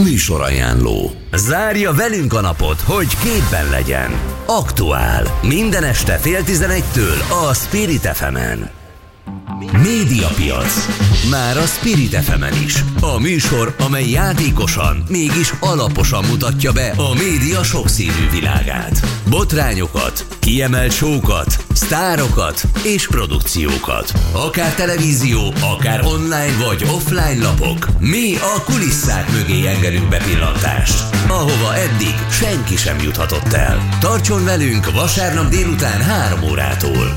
Műsorajánló. Zárja velünk a napot, hogy képben legyen. Aktuál. Minden este 10:30-től a Spirit FM-en. Médiapiac. Már a Spirit FM-en is. A műsor, amely játékosan, mégis alaposan mutatja be a média sokszínű világát. Botrányokat, kiemelt show-kat, sztárokat és produkciókat. Akár televízió, akár online vagy offline lapok. Mi a kulisszák mögé engedünk bepillantást, ahova eddig senki sem juthatott el. Tartson velünk vasárnap délután 3 órától.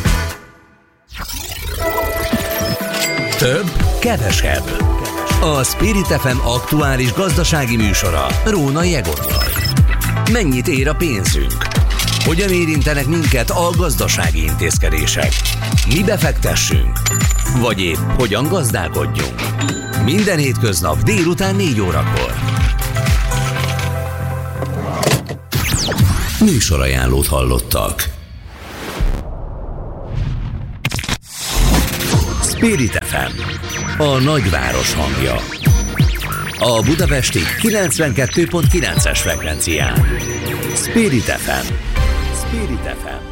Több, kevesebb. A Spirit FM aktuális gazdasági műsora Rónai Egonnal. Mennyit ér a pénzünk? Hogyan érintenek minket a gazdasági intézkedések? Mi befektessünk? Vagy épp hogyan gazdálkodjunk? Minden hétköznap délután 4 órakor. Műsorajánlót hallottak. Spirit FM, a nagyváros hangja. A budapesti 92.9-es frekvencián. Spirit FM. Spirit FM.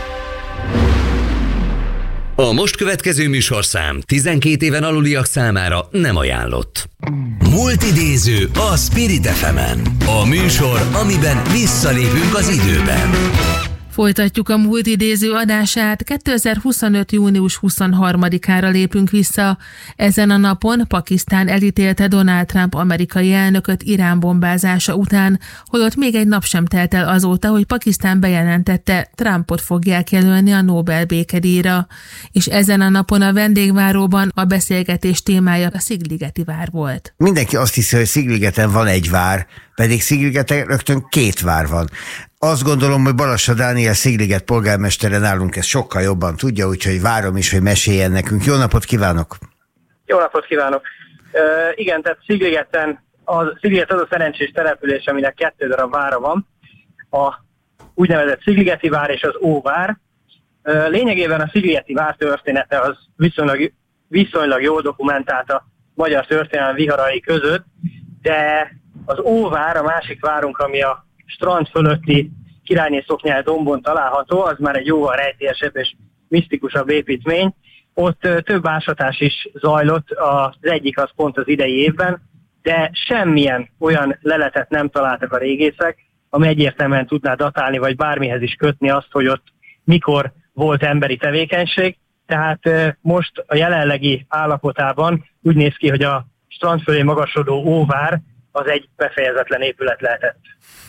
A most következő műsorszám 12 éven aluliak számára nem ajánlott. Multidéző a Spirit FM-en. A műsor, amiben visszalépünk az időben. Folytatjuk a múlt idéző adását, 2025. június 23-ára lépünk vissza. Ezen a napon Pakisztán elítélte Donald Trump amerikai elnököt Irán bombázása után, holott még egy nap sem telt el azóta, hogy Pakisztán bejelentette, Trumpot fogják jelölni a Nobel békedíjra. És ezen a napon a vendégváróban a beszélgetés témája a Szigligeti vár volt. Mindenki azt hiszi, hogy Szigligeten van egy vár, pedig Szigligeten rögtön 2 vár van. Azt gondolom, hogy Balassa Dániel Szigliget polgármestere nálunk ezt sokkal jobban tudja, úgyhogy várom is, hogy meséljen nekünk. Jó napot kívánok! Jó napot kívánok! Igen, tehát Szigligeten, Szigliget az a szerencsés település, aminek 2 darab vára van, a úgynevezett Szigligeti vár és az Óvár. Lényegében a Szigligeti vár története az viszonylag jól dokumentált a magyar történelem viharai között, de az Óvár, a másik várunk, ami a strand fölötti Királyné Szoknyál dombon található, az már egy jóval rejtélyesebb és misztikusabb építmény. Ott több ásatás is zajlott, az egyik az pont az idei évben, de semmilyen olyan leletet nem találtak a régészek, ami egyértelműen tudná datálni, vagy bármihez is kötni azt, hogy ott mikor volt emberi tevékenység. Tehát most a jelenlegi állapotában úgy néz ki, hogy a strand fölé magasodó Óvár az egy befejezetlen épület lehetett.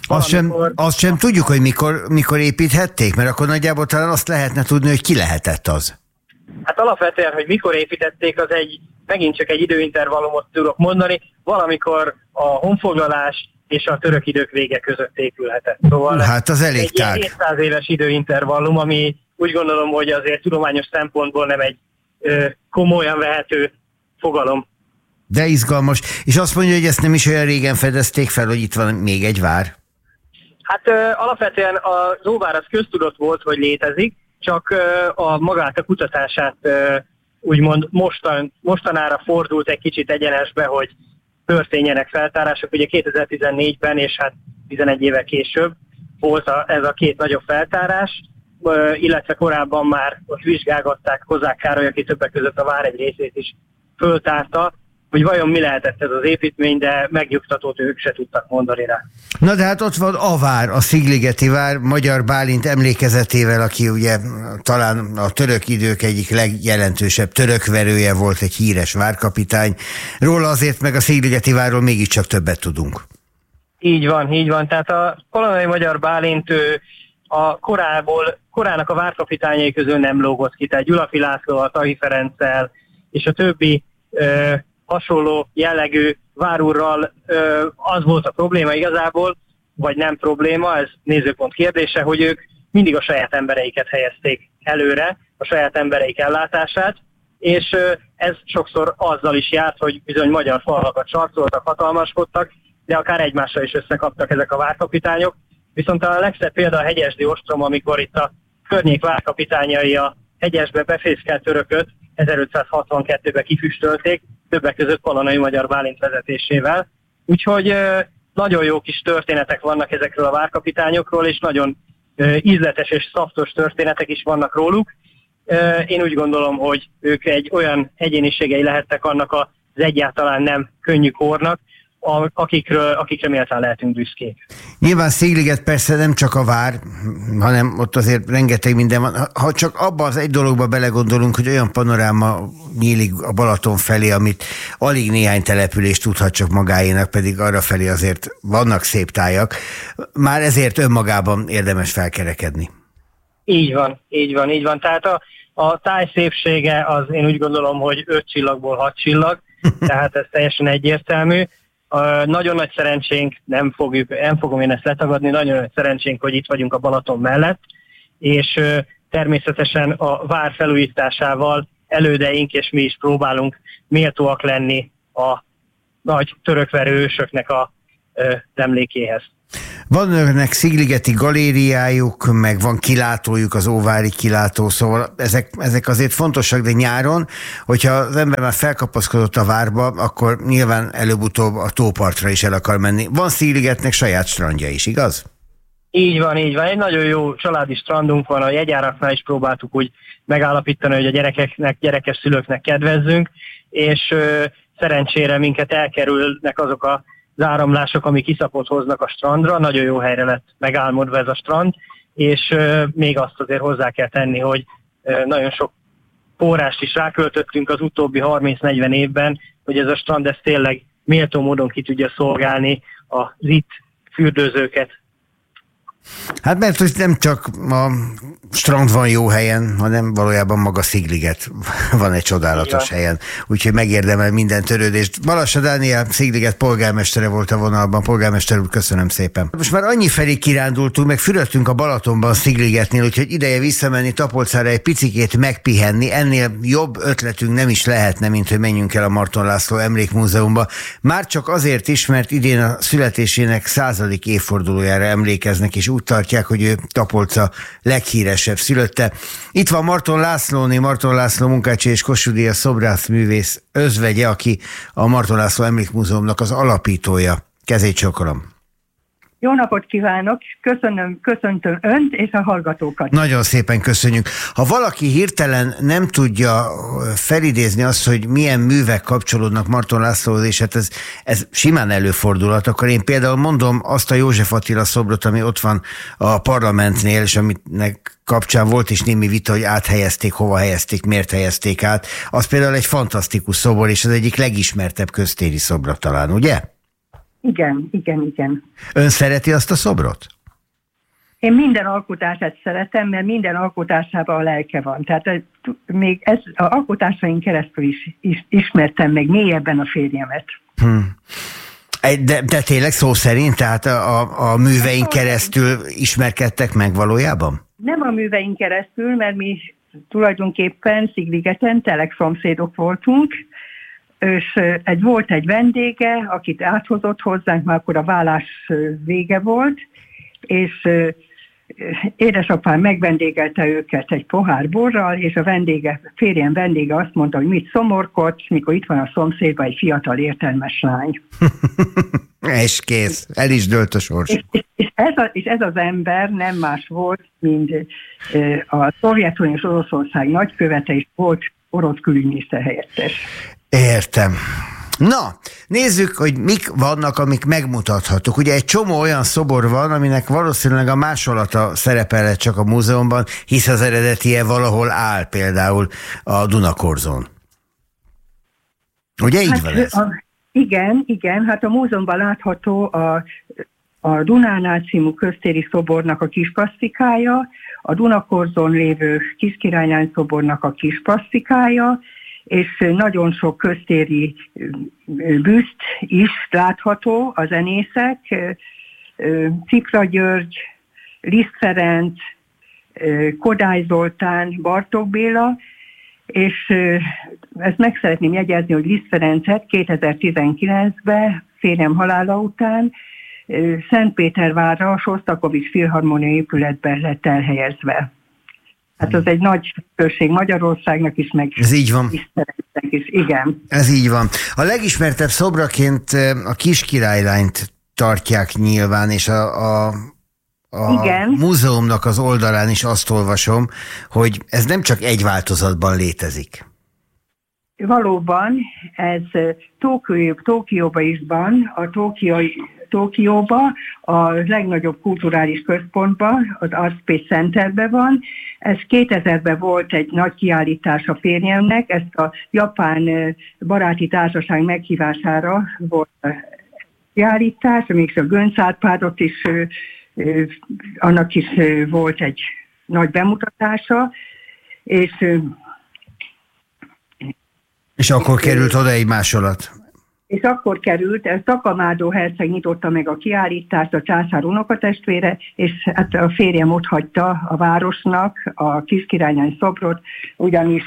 Azt sem tudjuk, hogy mikor építhették, mert akkor nagyjából talán azt lehetne tudni, hogy ki lehetett az. Hát alapvetően, hogy mikor építették, az megint csak egy időintervallumot tudok mondani, valamikor a honfoglalás és a török idők vége között épülhetett. Szóval hát az elég tág. Egy 200 éves időintervallum, ami úgy gondolom, hogy azért tudományos szempontból nem egy komolyan vehető fogalom. De izgalmas. És azt mondja, hogy ezt nem is olyan régen fedezték fel, hogy itt van még egy vár? Hát alapvetően az Óvár az köztudott volt, hogy létezik, csak magát a kutatását úgymond mostanára fordult egy kicsit egyenesbe, hogy történjenek feltárások. Ugye 2014-ben és hát 11 évvel később volt ez a 2 nagyobb feltárás, illetve korábban már ott vizsgálgatták Kozák Károly, aki többek között a vár egy részét is föltárta, hogy vajon mi lehetett ez az építmény, de megnyugtatót ők se tudtak mondani rá. Na de hát ott van a vár, a Szigligeti vár, Magyar Bálint emlékezetével, aki ugye talán a török idők egyik legjelentősebb törökverője volt, egy híres várkapitány. Róla azért meg a Szigligeti várról mégiscsak többet tudunk. Így van. Tehát a kolonai Magyar Bálint a korának a várkapitányai közül nem lógott ki. Tehát Gyulafy Lászlóval, Tahi Ferenccel és a többi hasonló jellegű várúrral az volt a probléma igazából, vagy nem probléma, ez nézőpont kérdése, hogy ők mindig a saját embereiket helyezték előre, a saját embereik ellátását, és ez sokszor azzal is járt, hogy bizony magyar falvakat sarcoltak, hatalmaskodtak, de akár egymással is összekaptak ezek a várkapitányok. Viszont a legszebb példa a hegyesdi ostrom, amikor itt a környék várkapitányai a hegyesbe befészkelt törököt 1562-ben kifüstölték, többek között Palonai Magyar Bálint vezetésével, Úgyhogy nagyon jó kis történetek vannak ezekről a várkapitányokról, és nagyon ízletes és szaftos történetek is vannak róluk. Én úgy gondolom, hogy ők egy olyan egyéniségei lehettek annak az egyáltalán nem könnyű kornak, akikre méltán lehetünk büszkék. Nyilván Szigliget persze nem csak a vár, hanem ott azért rengeteg minden van. Ha csak abba az egy dologba belegondolunk, hogy olyan panoráma nyílik a Balaton felé, amit alig néhány település tudhat csak magáénak, pedig arra felé azért vannak szép tájak, már ezért önmagában érdemes felkerekedni. Így van, így van, így van. Tehát a táj szépsége az én úgy gondolom, hogy 5 csillagból 6 csillag, tehát ez teljesen egyértelmű. Nagyon nagy szerencsénk, nem fogom én ezt letagadni, nagyon nagy szerencsénk, hogy itt vagyunk a Balaton mellett, és természetesen a vár felújításával elődeink és mi is próbálunk méltóak lenni a nagy törökverő ősöknek a emlékéhez. Van önöknek szigligeti galériájuk, meg van kilátójuk, az óvári kilátó, szóval ezek azért fontosak, de nyáron, hogyha az ember már felkapaszkodott a várba, akkor nyilván előbb-utóbb a tópartra is el akar menni. Van Szigligetnek saját strandja is, igaz? Így van, így van. Egy nagyon jó családi strandunk van, a jegyáraknál is próbáltuk úgy megállapítani, hogy a gyerekes szülőknek kedvezzünk, és szerencsére minket elkerülnek azok a áramlások, amik iszapot hoznak a strandra, nagyon jó helyre lett megálmodva ez a strand, és még azt azért hozzá kell tenni, hogy nagyon sok forrást is ráköltöttünk az utóbbi 30-40 évben, hogy ez a strand ez tényleg méltó módon ki tudja szolgálni az itt fürdőzőket. Hát mert hogy nem csak a strand van jó helyen, hanem valójában maga Szigliget van egy csodálatos helyen. Úgyhogy megérdemel minden törődést. Balassa Dániel, Szigliget polgármestere volt a vonalban. Polgármester úr, köszönöm szépen. Most már annyi felé kirándultunk, meg fürödtünk a Balatonban Szigligetnél, úgyhogy ideje visszamenni Tapolcára egy picikét megpihenni. Ennél jobb ötletünk nem is lehetne, mint hogy menjünk el a Marton László Emlékmúzeumba. Már csak azért is, mert idén a születésének 100. évfordulójára emlékeznek, és úgy tartják, hogy ő Tapolca leghíresebb szülötte. Itt van Marton Lászlóné, Marton László munkácsi és Kossuth Díjas szobrászművész özvegye, aki a Marton László Emlékmúzeumnak az alapítója. Kezét csókolom. Jó napot kívánok, köszöntöm Önt és a hallgatókat. Nagyon szépen köszönjük. Ha valaki hirtelen nem tudja felidézni azt, hogy milyen művek kapcsolódnak Marton Lászlóhoz, és hát ez simán előfordulhat, akkor én például mondom azt a József Attila szobrot, ami ott van a parlamentnél, és aminek kapcsán volt is némi vita, hogy áthelyezték, hova helyezték, miért helyezték át. Az például egy fantasztikus szobor, és az egyik legismertebb köztéri szobra talán, ugye? Igen. Ön szereti azt a szobrot? Én minden alkotását szeretem, mert minden alkotásában a lelke van. Tehát még az alkotásaink keresztül is ismertem meg mélyebben a férjemet. De tényleg szó szerint, tehát a műveink keresztül ismerkedtek meg valójában? Nem a műveink keresztül, mert mi tulajdonképpen Szigligeten telekszomszédok voltunk, és volt egy vendége, akit áthozott hozzánk, már akkor a vállás vége volt, és édesapám megvendégelte őket egy pohár borral, és a férjem vendége azt mondta, hogy mit szomorkodsz, mikor itt van a szomszédban egy fiatal értelmes lány. És kész, el is dőlt a sors. És ez az ember nem más volt, mint a Szovjetunió és Oroszország nagykövete, és volt orosz külügyminiszter helyettes. Értem. Na, nézzük, hogy mik vannak, amik megmutathatók. Ugye egy csomó olyan szobor van, aminek valószínűleg a másolata szerepelhet csak a múzeumban, hisz az eredetie valahol áll, például a Dunakorzón. Ugye így van ez? Igen, hát a múzeumban látható a Dunánál című köztéri szobornak a kisplasztikája, a Dunakorzón lévő Kiskirálylány szobornak a kisplasztikája, és nagyon sok köztéri bűzt is látható, a zenészek, Cipra György, Liszt Ferenc, Kodály Zoltán, Bartók Béla, és ezt meg szeretném jegyezni, hogy Liszt Ferencet 2019-ben, férjem halála után, Szentpétervárra, a Sosztakovics Filharmonia épületben lett elhelyezve. Hát az egy nagy község Magyarországnak is, meg ez így van. Is. Igen. Ez így van. A legismertebb szobraként a Kiskirálylányt tartják nyilván, és a múzeumnak az oldalán is azt olvasom, hogy ez nem csak egy változatban létezik. Valóban, ez Tokióban is van, Tokióba, a legnagyobb kulturális központban, az Art Space Centerben van. Ez 2000-ben volt egy nagy kiállítás a férjemnek, ezt a japán baráti társaság meghívására volt a kiállítás, még a Gönc Árpádot is, annak is volt egy nagy bemutatása, és akkor került oda egy másolat. És akkor került, Takamádó herceg nyitotta meg a kiállítást, a császár unokatestvére, és hát a férjem ott hagyta a városnak a Kiskirálylány szobrot, ugyanis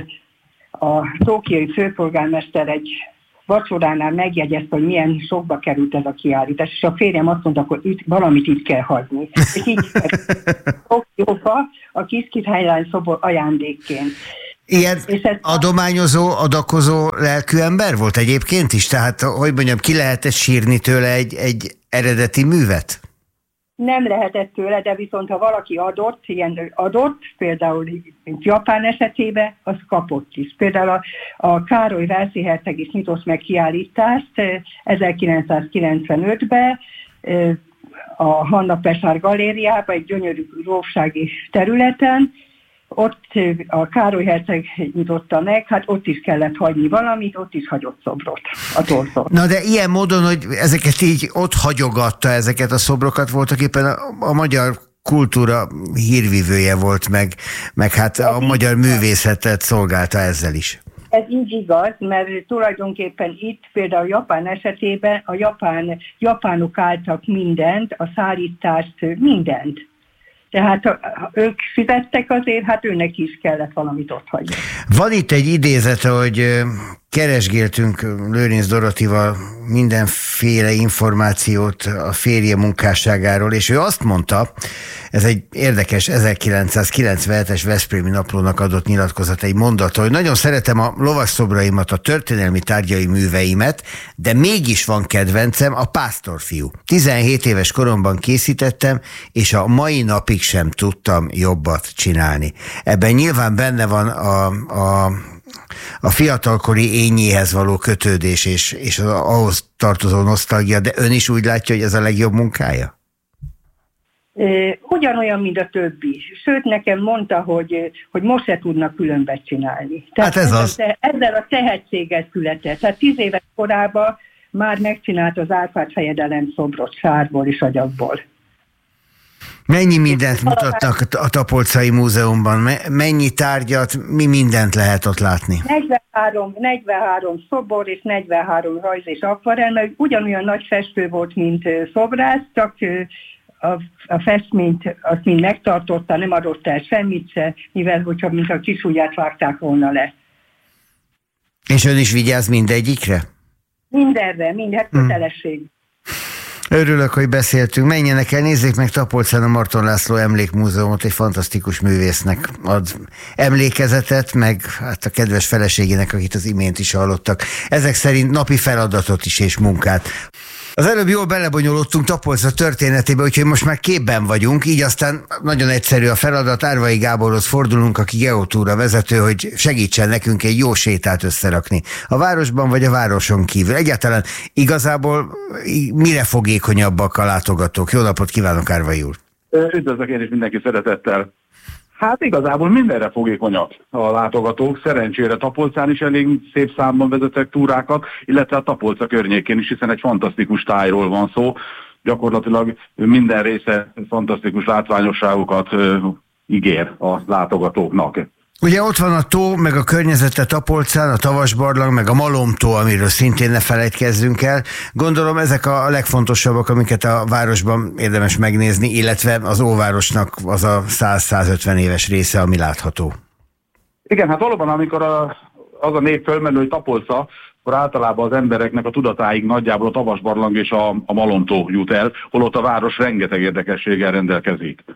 a tokiói főpolgármester egy vacsoránál megjegyezte, hogy milyen sokba került ez a kiállítás, és a férjem azt mondta, hogy valamit itt kell hagyni. És így Tokióba a Kiskirálylány szobor ajándékként. Ilyen adományozó, adakozó lelkű ember volt egyébként is? Tehát, hogy mondjam, ki lehetett sírni tőle egy eredeti művet? Nem lehetett tőle, de viszont ha valaki adott, például Japán esetében, az kapott is. Például a Károly Velszi herceg is nyitott meg kiállítást 1995-ben, a Hanna Pesár galériában, egy gyönyörű grófsági területen. Ott a Károly herceg nyitotta meg, hát ott is kellett hagyni valamit, ott is hagyott szobrot, a torszot. Na de ilyen módon, hogy ezeket így ott hagyogatta, ezeket a szobrokat, voltak éppen a magyar kultúra hírvivője volt, meg hát a magyar művészetet szolgálta ezzel is. Ez így igaz, mert tulajdonképpen itt például Japán esetében japánok álltak mindent, a szállítást, mindent. Tehát ha ők fizettek azért, hát őnek is kellett valamit ott hagyni. Van itt egy idézete, hogy keresgéltünk Lőrinc Dorotival mindenféle információt a férje munkásságáról, és ő azt mondta, ez egy érdekes 1997-es Veszprémi Naplónak adott nyilatkozat, egy mondata, hogy nagyon szeretem a lovasszobraimat, a történelmi tárgyai műveimet, de mégis van kedvencem a pásztorfiú. 17 éves koromban készítettem, és a mai napig sem tudtam jobbat csinálni. Ebben nyilván benne van a fiatalkori ényéhez való kötődés és ahhoz tartozó nosztalgia, de ön is úgy látja, hogy ez a legjobb munkája? Ugyanolyan, mint a többi. Sőt, nekem mondta, hogy most se tudnak különbet csinálni. Tehát hát ez az. Ezzel a tehetséggel született. Tehát 10 éves korában már megcsinált az Árpád fejedelem szobrot sárból és agyagból. Mennyi mindent mutatnak a Tapolcai Múzeumban? Mennyi tárgyat, mi mindent lehet ott látni? 43 szobor és 43 rajz és akvarell, mert ugyanolyan nagy festő volt, mint szobrász, csak a festményt azt mind megtartotta, nem adott el semmit se, mivel hogyha mint a kisujját vágták volna le. És ön is vigyáz mindegyikre? Mindenre, minden kötelesség. Örülök, hogy beszéltünk. Menjenek el, nézzék meg Tapolcán a Marton László Emlékmúzeumot, egy fantasztikus művésznek ad emlékezetet, meg hát a kedves feleségének, akit az imént is hallottak. Ezek szerint napi feladatot is és munkát. Az előbb jól belebonyolódtunk Tapolca történetébe, úgyhogy most már képben vagyunk, így aztán nagyon egyszerű a feladat. Árvai Gáborhoz fordulunk, aki geotúra vezető, hogy segítsen nekünk egy jó sétát összerakni. A városban vagy a városon kívül. Egyáltalán igazából mire fogékonyabbak a látogatók? Jó napot kívánok, Árvai úr! Üdvözlök én is mindenki szeretettel! Hát igazából mindenre fogékonyak a látogatók. Szerencsére Tapolcán is elég szép számban vezetek túrákat, illetve a Tapolca környékén is, hiszen egy fantasztikus tájról van szó. Gyakorlatilag minden része fantasztikus látványosságokat ígér a látogatóknak. Ugye ott van a tó, meg a környezete Tapolcán, a Tavasbarlang, meg a Malomtó, amiről szintén ne felejtkezzünk el. Gondolom ezek a legfontosabbak, amiket a városban érdemes megnézni, illetve az óvárosnak az a 100-150 éves része, ami látható. Igen, hát valóban amikor az a név fölmerül, hogy Tapolca, akkor általában az embereknek a tudatáig nagyjából a Tavasbarlang és a Malomtó jut el, holott a város rengeteg érdekességgel rendelkezik.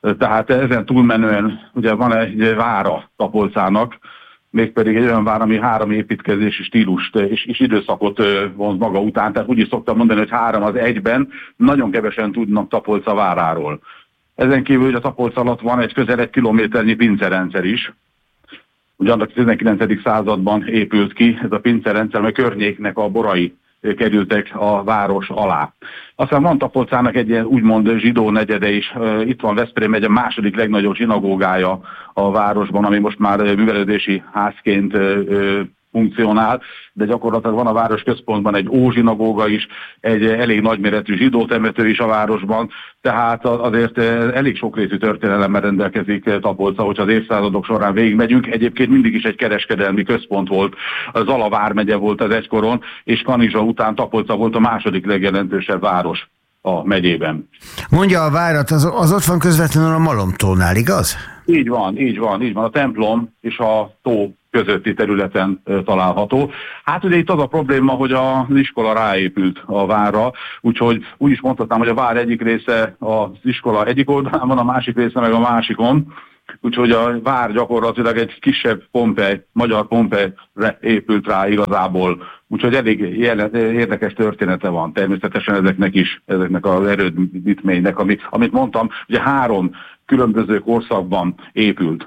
Tehát ezen túlmenően ugye van egy vára Tapolcának, mégpedig egy olyan vár, ami 3 építkezési stílust és időszakot vonz maga után. Tehát úgy is szoktam mondani, hogy 3 az egyben, nagyon kevesen tudnak Tapolca váráról. Ezen kívül hogy a Tapolca alatt van egy közel 1 kilométernyi pincerendszer is. Ugye annak 19. században épült ki ez a pincerendszer, mert környéknek a borai kerültek a város alá. Aztán van Tapolcának egy ilyen úgymond zsidó negyede is. Itt van Veszprém megye második legnagyobb zsinagógája a városban, ami most már művelődési házként funkcionál, de gyakorlatilag van a város központban egy ózsinagóga is, egy elég nagyméretű zsidó temető is a városban, tehát azért elég sokrétű történelemmel rendelkezik Tapolca, hogyha az évszázadok során végigmegyünk. Egyébként mindig is egy kereskedelmi központ volt, Zala vármegye volt az egykoron, és Kanizsa után Tapolca volt a második legjelentősebb város a megyében. Mondja, a várat, az ott van közvetlenül a Malomtónál, igaz? Így van. A templom és a tó közötti területen található. Hát ugye itt az a probléma, hogy az iskola ráépült a várra, úgyhogy úgy is mondhatnám, hogy a vár egyik része az iskola egyik oldalán van, a másik része meg a másikon, úgyhogy a vár gyakorlatilag egy kisebb Pompej, magyar Pompejre épült rá igazából, úgyhogy elég érdekes története van természetesen ezeknek az erődítménynek, amit mondtam, ugye 3 különböző korszakban épült.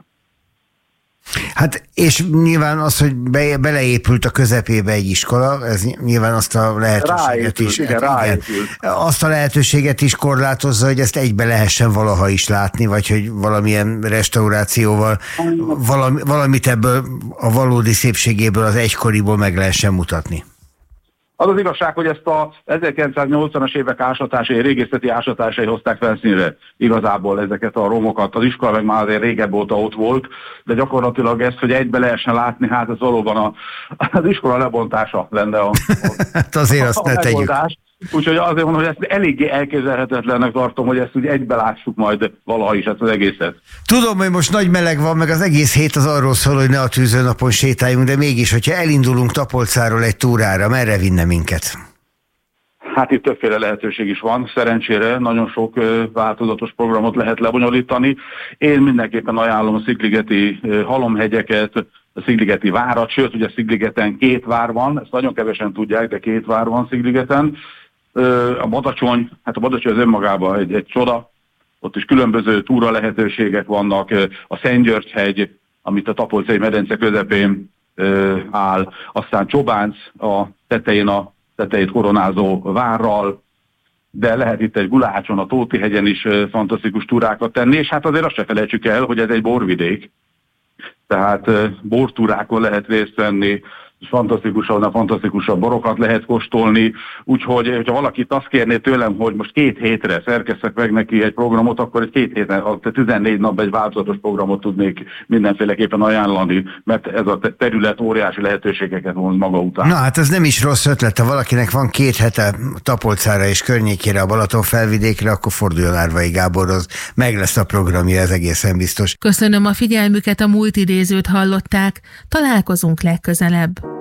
Hát és nyilván az, hogy beleépült a közepébe egy iskola, ez nyilván azt a lehetőséget azt a lehetőséget is korlátozza, hogy ezt egybe lehessen valaha is látni, vagy hogy valamilyen restaurációval valamit ebből a valódi szépségéből, az egykoriból meg lehessen mutatni. Az az igazság, hogy ezt a 1980-as évek ásatásai, régészeti ásatásai hozták felszínre igazából ezeket a romokat. Az iskola meg már azért régebb óta ott volt, de gyakorlatilag ezt, hogy egybe lehessen látni, hát ez valóban az iskola lebontása lenne hát azért azt ne tegyük. Úgyhogy azért mondom, hogy ezt eléggé elképzelhetetlennek tartom, hogy ezt úgy egybe lássuk majd valaha is ezt az egészet. Tudom, hogy most nagy meleg van, meg az egész hét az arról szól, hogy ne a tűzőnapon sétáljunk, de mégis, hogyha elindulunk Tapolcáról egy túrára, merre vinne minket? Hát itt többféle lehetőség is van, szerencsére nagyon sok változatos programot lehet lebonyolítani. Én mindenképpen ajánlom a szigligeti halomhegyeket, a szigligeti várat, sőt, ugye Szigligeten 2 vár van, ezt nagyon kevesen tudják, de 2 vár van Szigligeten. A Badacsony, hát a Badacsony az önmagában egy csoda, ott is különböző túra lehetőségek vannak, a Szentgyörgy-hegy, amit a Tapolcai medence közepén áll, aztán Csobánc a tetejét koronázó várral, de lehet itt egy Gulácson, a Tóti-hegyen is fantasztikus túrákat tenni, és hát azért azt se felejtsük el, hogy ez egy borvidék, tehát bortúrákon lehet részt venni, fantasztikusabb borokat lehet kóstolni, úgyhogy hogyha valakit azt kérné tőlem, hogy most 2 hétre szerkesszek meg neki egy programot, akkor egy 2 héten, 14 napban egy változatos programot tudnék mindenféleképpen ajánlani, mert ez a terület óriási lehetőségeket vonz maga után. Na hát ez nem is rossz ötlet, ha valakinek van 2 hete Tapolcára és környékére, a Balaton felvidékre, akkor forduljon Árvai Gáborhoz, meg lesz a programja, ez egészen biztos. Köszönöm a figyelmüket, a múlt idézőt hallották, találkozunk legközelebb.